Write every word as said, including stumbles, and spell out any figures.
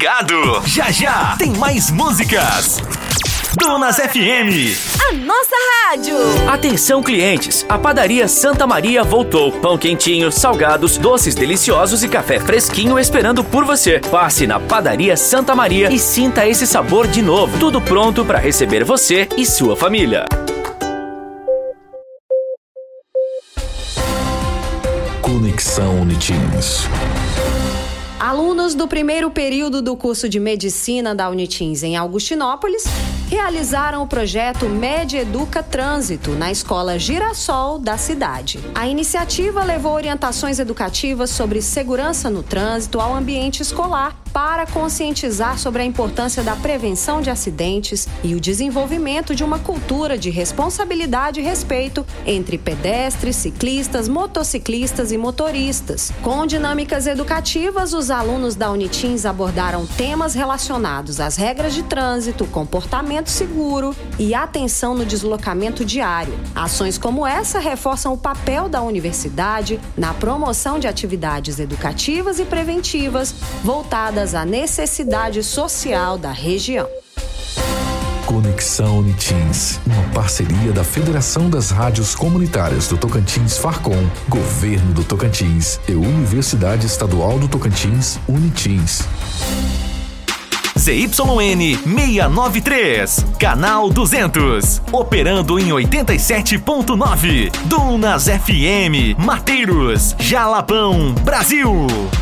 ligado. Já já tem mais músicas. Dunas F M, a nossa rádio. Atenção, clientes, a padaria Santa Maria voltou. Pão quentinho, salgados, doces deliciosos e café fresquinho esperando por você. Passe na padaria Santa Maria e sinta esse sabor de novo. Tudo pronto para receber você e sua família. Conexão Unitins. Alunos do primeiro período do curso de Medicina da Unitins em Augustinópolis realizaram o projeto MedEduca Trânsito na Escola Girassol da cidade. A iniciativa levou orientações educativas sobre segurança no trânsito ao ambiente escolar para conscientizar sobre a importância da prevenção de acidentes e o desenvolvimento de uma cultura de responsabilidade e respeito entre pedestres, ciclistas, motociclistas e motoristas. Com dinâmicas educativas, os alunos da Unitins abordaram temas relacionados às regras de trânsito, comportamento seguro e atenção no deslocamento diário. Ações como essa reforçam o papel da universidade na promoção de atividades educativas e preventivas voltadas à necessidade social da região. Conexão Unitins, uma parceria da Federação das Rádios Comunitárias do Tocantins Farcom, Governo do Tocantins e Universidade Estadual do Tocantins, Unitins. Z Y N seiscentos e noventa e três, canal duzentos, operando em oitenta e sete ponto nove, Dunas F M, Mateiros, Jalapão, Brasil.